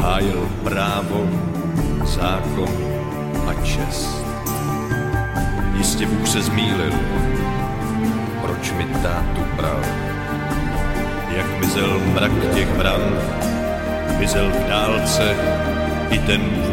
hájil právo, zákon a čest. Jistě Bůh se zmýlil, proč mi tátu bral. Jak mizel mrak těch vran, mizel v dálce i ten